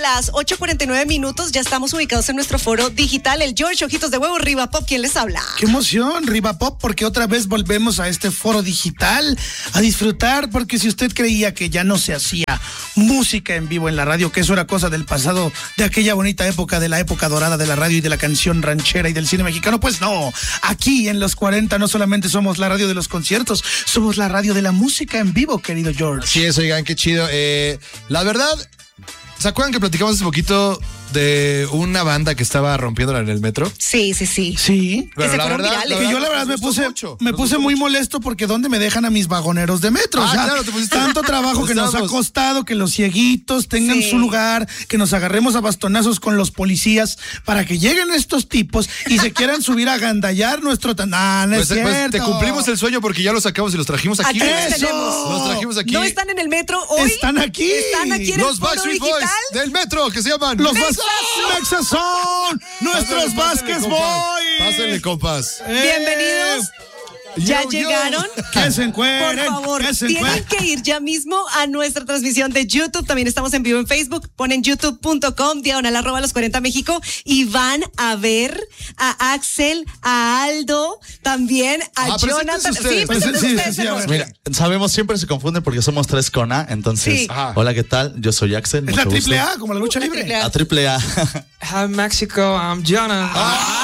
las 8:49, ya estamos ubicados en nuestro foro digital, el George Ojitos de Huevo, Riva Pop. ¿Quién les habla? ¡Qué emoción, Riva Pop! Porque otra vez volvemos a este foro digital a disfrutar, porque si usted creía que ya no se hacía música en vivo en la radio, que eso era cosa del pasado, de aquella bonita época, de la época dorada de la radio y de la canción ranchera y del cine mexicano, pues no. Aquí en los 40 no solamente somos la radio de los conciertos, somos la radio de la música en vivo, querido George. Sí, eso, oigan, qué chido. La verdad, ¿se acuerdan que platicamos hace poquito de una banda que estaba rompiéndola en el metro? Sí. Sí. Que se fueron virales. Que yo la verdad me puse muy molesto porque ¿dónde me dejan a mis vagoneros de metro? O sea, claro, te pusiste. Tanto trabajo que nos ha costado que los cieguitos tengan su lugar, que nos agarremos a bastonazos con los policías para que lleguen estos tipos y se quieran subir a agandallar nuestro... No es cierto. Pues te cumplimos el sueño porque ya los sacamos y los trajimos aquí. Aquí los tenemos. Los trajimos aquí. No están en el metro hoy. Están aquí. Están aquí en los el foro Backstreet digital Boys del metro, que se llaman Los Mexas son nuestros Vázquez Boys. Pásenle, compas. Bienvenidos. ¿Ya llegaron? Que se encuentren. Por favor, tienen que ir ya mismo a nuestra transmisión de YouTube. También estamos en vivo en Facebook. Ponen youtube.com/los40 México y van a ver a Axel, a Aldo, también a Jonathan. Mira, sabemos, siempre se confunden porque somos tres con A. Entonces, Sí. Hola, ¿qué tal? Yo soy Axel. Es la triple A, como la lucha libre. A triple A. Hi, Mexico, I'm Jonathan.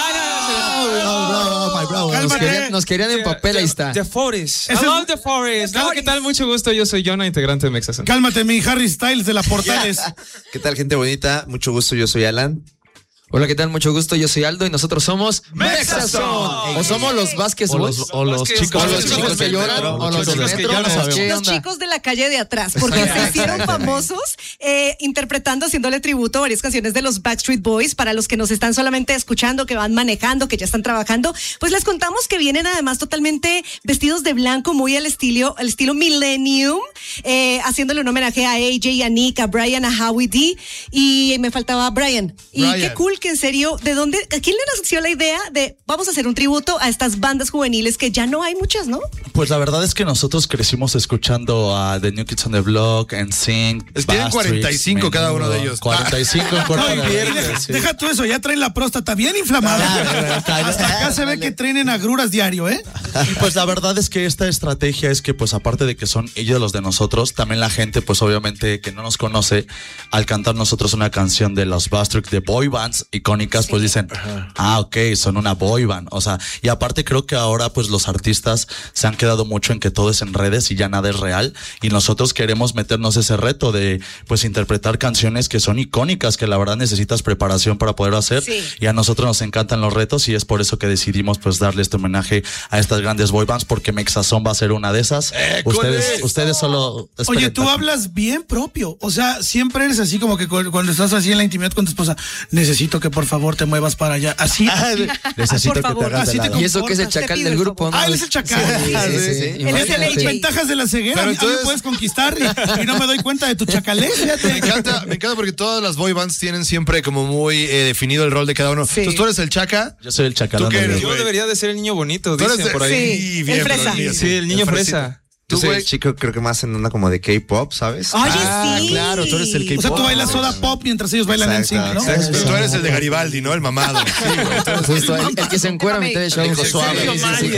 Nos querían en papel, ahí está. The Forest. I love The Forest. Hola, ¿qué tal? Mucho gusto. Yo soy Jonah, integrante de Mexason. Cálmate, mi Harry Styles de la Portales. ¿Qué tal, gente bonita? Mucho gusto, yo soy Alan. Hola, ¿qué tal? Mucho gusto. Yo soy Aldo y nosotros somos Mexason. O somos los Vázquez Boys. O los chicos. O los chicos que lloran. O los chicos que metro. ya no sabemos. ¿Qué Los onda? chicos de la calle de atrás, porque se hicieron famosos interpretando, haciéndole tributo a varias canciones de los Backstreet Boys. Para los que nos están solamente escuchando, que van manejando, que ya están trabajando, pues les contamos que vienen además totalmente vestidos de blanco, muy al estilo Millennium, haciéndole un homenaje a AJ, a Nick, a Brian, a Howie D, y me faltaba Brian. Y qué cool que en serio, ¿a quién le nació la idea de vamos a hacer un tributo a estas bandas juveniles que ya no hay muchas, ¿no? Pues la verdad es que nosotros crecimos escuchando a The New Kids on the Block, NSYNC, Tienen 45 cada uno de ellos. 45 en cuarto de viernes. Deja tú eso, ya traen la próstata bien inflamada. Hasta acá se ve que traen agruras diario, ¿eh? Pues la verdad es que esta estrategia es que, pues aparte de que son ellos los de nosotros, también la gente, pues obviamente que no nos conoce, al cantar nosotros una canción de los Backstreet, de boy bands icónicas, pues dicen, ok, son una boy band. O sea, y aparte creo que ahora pues los artistas se han quedado mucho en que todo es en redes y ya nada es real, y nosotros queremos meternos ese reto de pues interpretar canciones que son icónicas, que la verdad necesitas preparación para poder hacer, y a nosotros nos encantan los retos, y es por eso que decidimos pues darle este homenaje a estas grandes boy bands, porque Mexason va a ser una de esas. Ustedes solo Oye, tú hablas bien propio, o sea, siempre eres así como que cuando estás así en la intimidad con tu esposa, necesito que por favor te muevas para allá, así. Necesito por que te hagas de lado. Y eso que es el chacal del grupo, ¿no? Él es el chacal. Sí. Las ventajas de la ceguera. Pero Entonces... me puedes conquistar y no me doy cuenta de tu chacalés. Me encanta porque todas las boy bands tienen siempre como muy definido el rol de cada uno. Entonces tú eres el chaca. Yo soy el chacalón. ¿Tú qué eres, Yo debería de ser el niño bonito, Tú eres dicen por ahí. Sí, bien, el fresa. Sí, el niño fresa. Yo soy el chico, creo que más en onda como de K-pop, ¿sabes? Oye, sí. Claro, tú eres el K-pop. O sea, tú bailas soda pop mientras ellos bailan en sync, ¿no? Exacto. Tú eres el de Garibaldi, ¿no? El mamado. Justo, el que se encuera a mitad de show. Sergio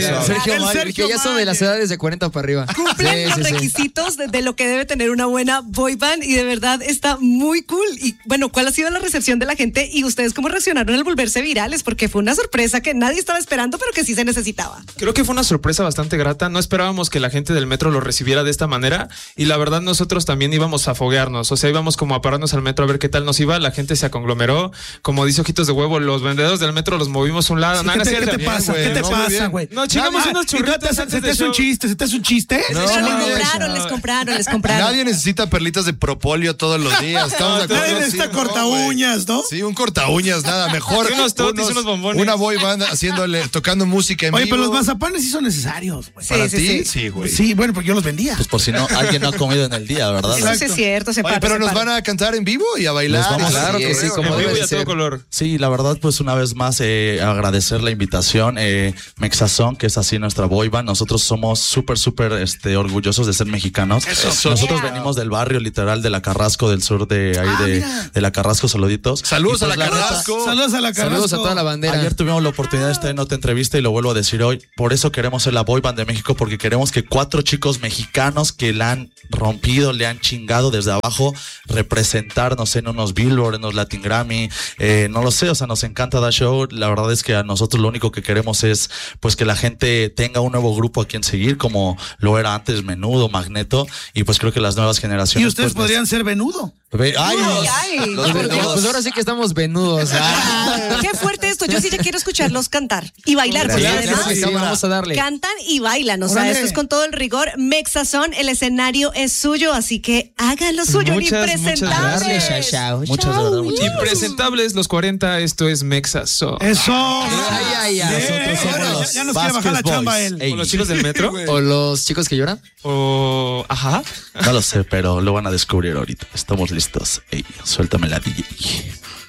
Mayer, que ya son de las edades de 40 para arriba. Cumplen los requisitos de lo que debe tener una buena boy band, y de verdad está muy cool. Y bueno, ¿cuál ha sido la recepción de la gente y ustedes cómo reaccionaron al volverse virales? Porque fue una sorpresa que nadie estaba esperando, pero que sí se necesitaba. Creo que fue una sorpresa bastante grata. No esperábamos que la gente del metro lo recibiera de esta manera, y la verdad nosotros también íbamos a foguearnos, o sea, íbamos como a pararnos al metro a ver qué tal nos iba. La gente se conglomeró, como dice Ojitos de Huevo, los vendedores del metro los movimos a un lado. ¿Qué te pasa? ¿Qué te pasa, güey? No, chingamos unos churritos. ¿Se te hace un chiste? ¿Se te hace un chiste? Les compraron. Nadie necesita perlitas de propóleo todos los días. Estamos de acuerdo. Nadie necesita corta uñas, ¿no? Sí, un corta uñas, nada mejor. Unos totis, unos bombones. Una boy band tocando música en vivo. Oye, pero los mazapanes sí son necesarios, güey. ¿Para ti? Sí, güey. Sí, bueno, porque yo los vendía. Pues por si no, alguien no ha comido en el día, ¿verdad? Eso sí es cierto, se Oye, para. pero se nos para. van a cantar en vivo y a bailar. Les vamos- Claro que sí, como En vivo debe y de a todo ser. color. Sí, la verdad, pues una vez más agradecer la invitación. Mexazón, que es así nuestra boy band. Nosotros somos súper orgullosos de ser mexicanos. Nosotros venimos del barrio literal de la Carrasco, del sur de ahí de la Carrasco, saluditos. Saludos Y, a pues, la neta, Carrasco. Saludos a la Carrasco. Saludos a toda la bandera. Ayer tuvimos la oportunidad de estar en otra entrevista y lo vuelvo a decir hoy. Por eso queremos ser la boy band de México, porque queremos que 4 chicos mexicanos que la han rompido, le han chingado desde abajo, representarnos en unos Billboard, en unos Latin Grammy, no lo sé, o sea, nos encanta dar show. La verdad es que a nosotros lo único que queremos es pues que la gente tenga un nuevo grupo a quien seguir, como lo era antes Menudo, Magneto, y pues creo que las nuevas generaciones. Y ustedes pues, podrían ser venudo. Ay, Ay, Pues, pues ahora sí que estamos venudos. qué fuerte esto. Yo sí ya quiero escucharlos cantar y bailar, porque Claro, además claro que sí, vamos a darle. cantan y bailan. O sea, Órale. esto es con todo el rigor. Mexazón, el escenario es suyo, así que hagan lo suyo. Muchas Impresentables. gracias. muchas gracias. Impresentables los 40, esto es Mexazón. Eso. Ay, ay. Nosotros somos Ya- los ya nos quiere bajar la Vasquez chamba Boys. él. Ey, ¿O los chicos del metro? O los chicos que lloran. O... Ajá. no lo sé, pero lo van a descubrir ahorita. Estamos listos. Ey, suéltame la DJ.